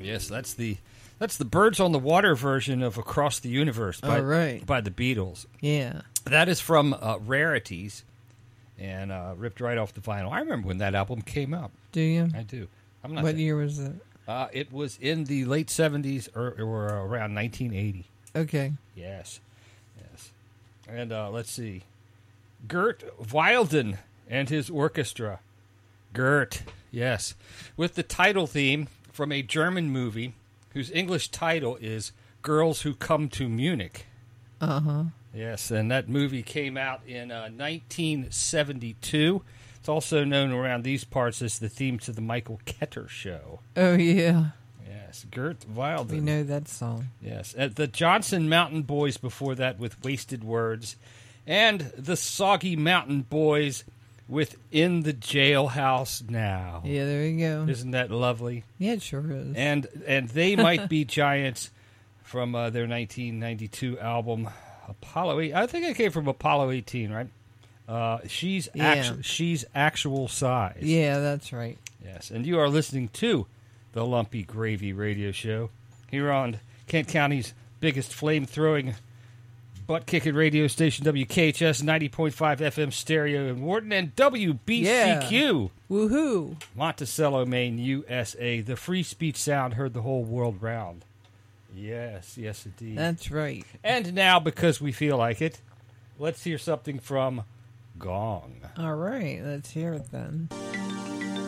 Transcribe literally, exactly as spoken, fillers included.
Yes, that's the that's the Birds on the Water version of Across the Universe by, All right. by the Beatles. Yeah. That is from uh, Rarities and uh, ripped right off the vinyl. I remember when that album came out. Do you? I do. I'm not What that, year was it? Uh, it was in the late seventies or, or around nineteen eighty. Okay. Yes. Yes. And uh, let's see. Gert Wilden and his orchestra. Gert, yes. With the title theme from a German movie whose English title is Girls Who Come to Munich. Uh-huh. Yes, and that movie came out in uh, nineteen seventy-two. It's also known around these parts as the theme to the Michael Ketter Show. Oh, yeah. Yes, Gert Wilden. We know that song. Yes, uh, the Johnson Mountain Boys before that with Wasted Words, and the Soggy Mountain Boys with In the Jailhouse Now. Yeah, there you go. Isn't that lovely? Yeah, it sure is. And and They Might Be Giants from uh, their nineteen ninety-two album Apollo eight. I think it came from Apollo eighteen, right? Uh, she's Yeah. actu- she's actual size. Yeah, that's right. Yes, and you are listening to the Lumpy Gravy Radio Show here on Kent County's biggest flame-throwing, butt-kicking radio station, W K H S ninety point five F M stereo in Wharton, and W B C Q. Yeah. Woohoo. Monticello, Maine, U S A. The free speech sound heard the whole world round. Yes, yes, indeed. That's right. And now, because we feel like it, let's hear something from Gong. All right, let's hear it then.